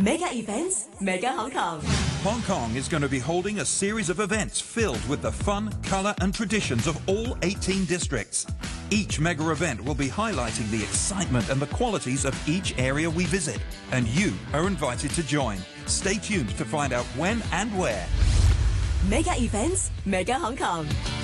Mega events, Mega Hong Kong. Hong Kong is going to be holding a series of events filled with the fun, colour and traditions of all 18 districts. Each mega event will be highlighting the excitement and the qualities of each area we visit. And you are invited to join. Stay tuned to find out when and where. Mega events, Mega Hong Kong.